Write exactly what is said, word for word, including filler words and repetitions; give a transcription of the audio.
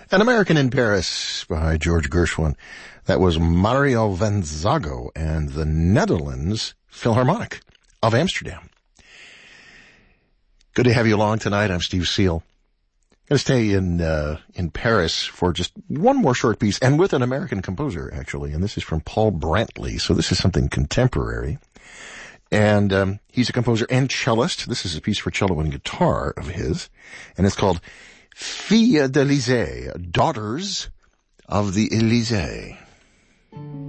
An American in Paris by George Gershwin. That was Mario van Zago and the Netherlands Philharmonic of Amsterdam. Good to have you along tonight. I'm Steve Seal. Going to stay in uh, in Paris for just one more short piece, and with an American composer, actually. And this is from Paul Brantley, so this is something contemporary. And um, he's a composer and cellist. This is a piece for cello and guitar of his, and it's called Filles d'Elysée, Daughters of the Elysée.